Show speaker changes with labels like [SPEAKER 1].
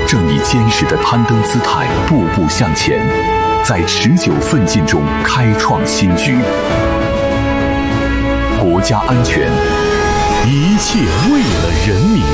[SPEAKER 1] 正以坚实的攀登姿态步步向前，在持久奋进中开创新局。国家安全，一切为了人民。